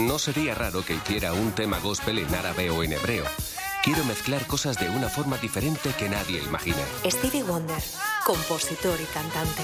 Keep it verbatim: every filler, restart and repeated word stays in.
no sería raro que hiciera un tema gospel en árabe o en hebreo. Quiero mezclar cosas de una forma diferente que nadie imagina. Stevie Wonder, compositor y cantante.